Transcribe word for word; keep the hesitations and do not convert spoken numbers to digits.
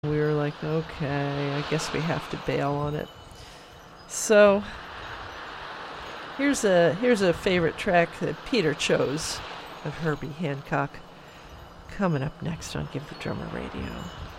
We were like, okay, I guess we have to bail on it. So here's a here's a favorite track that Peter chose of Herbie Hancock, coming up next on Give the Drummer Radio.